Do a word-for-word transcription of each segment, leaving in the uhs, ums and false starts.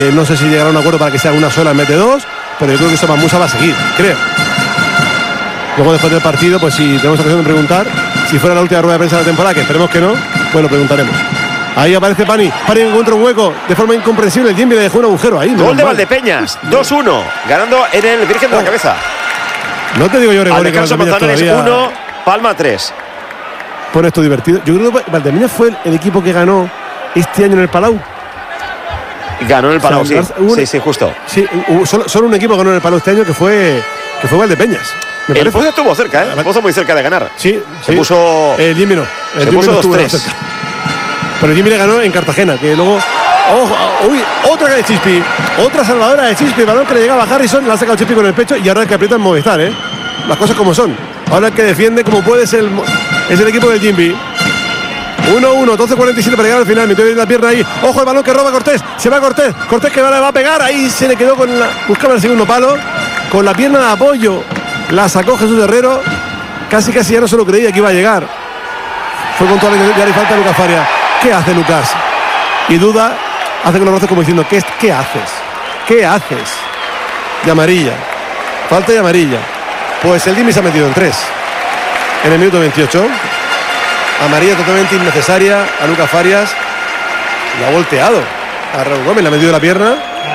Eh, no sé si llegará a un acuerdo para que sea una sola en vez de dos, pero yo creo que Samas Musa va a seguir, creo. Luego después del partido, pues si tenemos ocasión de preguntar, si fuera la última rueda de prensa de la temporada, que esperemos que no, pues lo preguntaremos. Ahí aparece Pani, Pani encuentra un hueco de forma incomprensible, el Jimmy le dejó un agujero ahí. Gol de Valdepeñas, dos uno, ganando en el Virgen de la Cabeza. No te digo yo, Gregorio, al descanso Manzanares uno, Palma tres. Por esto divertido. Yo creo que Valdepeñas fue el, el equipo que ganó este año en el Palau. Ganó en el Palau, o sea, sí. Un, sí, sí, justo. Sí, solo, solo un equipo ganó en el Palau este año que fue, que fue Valdepeñas. El Pozo estuvo cerca, ¿eh? El Pozo muy cerca de ganar. Sí, se sí. puso. El Jimmy no. El se Jimmy puso no dos tres. Pero el Jimmy le ganó en Cartagena, que luego. Oh, uy, otra de Chispi. Otra salvadora de Chispi. El balón que le llegaba a Harrison, la ha sacado Chispi con el pecho y ahora el que aprieta el Movistar, ¿eh? Las cosas como son. Ahora el que defiende como puede es el, es el equipo del Jimmy. uno uno, doce cuarenta y siete para llegar al final. Metió bien la pierna ahí. Ojo el balón que roba Cortés. Se va Cortés. Cortés que le va a pegar. Ahí se le quedó con la. Buscaba el segundo palo. Con la pierna de apoyo. La sacó Jesús Herrero. Casi casi ya no se lo creía que iba a llegar. Fue con toda la. Ya le falta a Lucas Farias. ¿Qué hace Lucas? Y duda. Hace con los brazos como diciendo: ¿Qué, qué haces? ¿Qué haces? De amarilla. Falta de amarilla. Pues el Jimmy se ha metido en tres. En el minuto veintiocho. Amarilla totalmente innecesaria a Lucas Farias. Lo ha volteado a Raúl Gómez, le ha metido la pierna.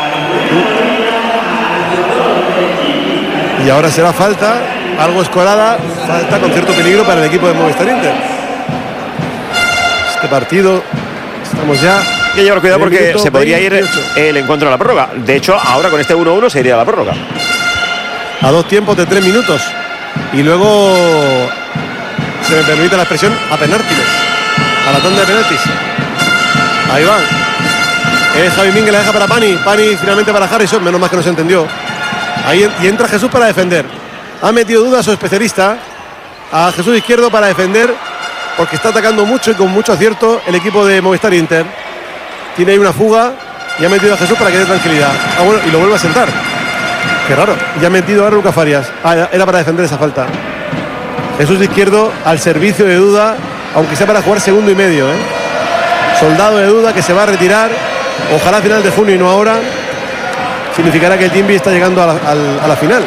Y ahora será falta, algo escorada, falta con cierto peligro para el equipo de Movistar Inter. Este partido, estamos ya. Hay que llevar cuidado porque se podría veintiocho. Ir el encuentro a la prórroga. De hecho, ahora con este uno uno se iría a la prórroga. A dos tiempos de tres minutos. Y luego, se me permite la expresión, a penaltis. A la tanda de penaltis. Ahí van. Es Javi Mínguez, la deja para Pani. Pani finalmente para Harrison, menos mal que no se entendió. Ahí y entra Jesús para defender. Ha metido dudas a su especialista, a Jesús Izquierdo, para defender, porque está atacando mucho y con mucho acierto el equipo de Movistar Inter. Tiene ahí una fuga y ha metido a Jesús para que dé tranquilidad. Ah, bueno, y lo vuelve a sentar. Qué raro. Ya ha metido ahora Lucas Farias. Ah, era para defender esa falta. Jesús Izquierdo al servicio de Duda, aunque sea para jugar segundo y medio, ¿eh? Soldado de Duda que se va a retirar. Ojalá a final de junio y no ahora. Significará que el Jimby está llegando a la, a, a la final.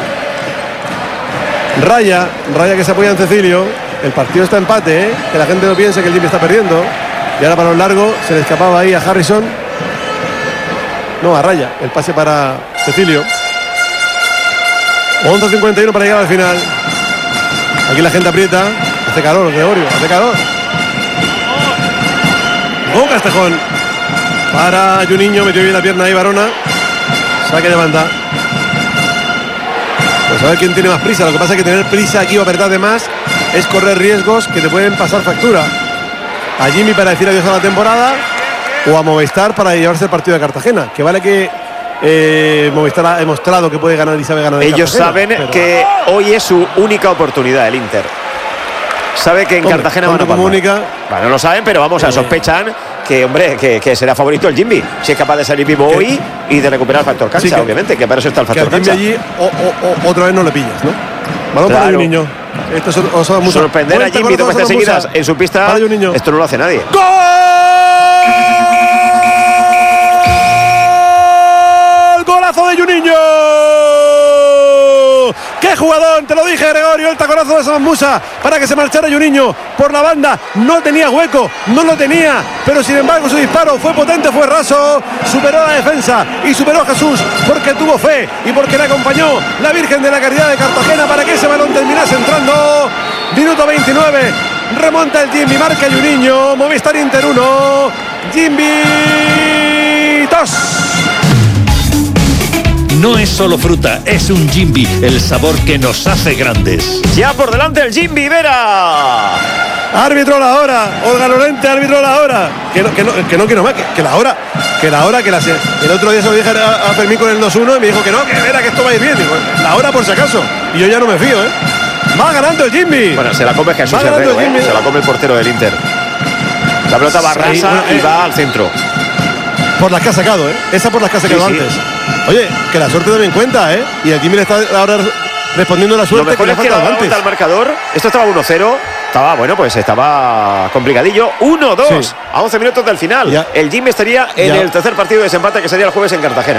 Raya, Raya que se apoya en Cecilio. El partido está empate, ¿eh? Que la gente no piense que el Jimby está perdiendo. Y ahora para un largo se le escapaba ahí a Harrison. No, a Raya. El pase para Cecilio. once cincuenta y uno para llegar al final. Aquí la gente aprieta. Hace calor, Gregorio, hace calor. Con Castejón. Para Juninho, metió bien la pierna ahí, Barona. Saque de banda. Pues a ver quién tiene más prisa. Lo que pasa es que tener prisa aquí o apretar de más es correr riesgos que te pueden pasar factura. A Jimmy para decir adiós a la temporada, o a Movistar para llevarse el partido de Cartagena. Que vale que eh, Movistar ha demostrado que puede ganar y sabe ganar. Ellos Cartagena, saben pero... que hoy es su única oportunidad, el Inter. Sabe que en hombre, Cartagena van a como única. Bueno, no lo saben, pero vamos, a sospechan que, hombre, que, que será favorito el Jimby. Si es capaz de salir vivo hoy y de recuperar el factor cancha, sí, que, obviamente, que para eso está el factor que al cancha. allí o, o, o, otra vez no le pillas, ¿no? Balón claro. Para un niño. Esto es, o sea, mucho. Sorprender a Jimby dos veces seguidas en su pista, esto no lo hace nadie. ¡Gol! ¡Golazo de Juninho! ¡Qué jugador! Te lo dije, Gregorio, el taconazo de Samas Musa para que se marchara Juninho por la banda. No tenía hueco, no lo tenía, pero sin embargo su disparo fue potente, fue raso, superó la defensa y superó a Jesús porque tuvo fe y porque le acompañó la Virgen de la Caridad de Cartagena para que ese balón terminase entrando. Minuto veintinueve, remonta el Jimby, marca Juninho. Movistar Inter uno, Jimby dos. No es solo fruta, es un Jimby, el sabor que nos hace grandes. Ya por delante el Jimby Vera. Árbitro la hora, Olga Lorente, árbitro la hora. Que no, que no, que no quiero más, que, que la hora, que la hora, que la el otro día se lo dije a, a Fermín con el dos uno y me dijo que no, que Vera, que esto va a ir bien. Digo, la hora por si acaso. Y yo ya no me fío, ¿eh? Va ganando el Jimby. Bueno, se la come Jesús Herrero, ¿eh? Se la come el portero del Inter. La pelota va rasa sí, bueno, y eh, va al centro. Por las que ha sacado, ¿eh? Esa por las que ha sacado sí, antes. Sí. Oye, que la suerte también cuenta, ¿eh? Y el Jimmy le está ahora respondiendo la suerte. Lo mejor que es le que ha la antes. Al marcador, esto estaba uno cero Estaba, bueno, pues estaba complicadillo. uno dos Sí. a once minutos del final. Ya. El Jimmy estaría en Ya. el tercer partido de desempate, que sería el jueves en Cartagena.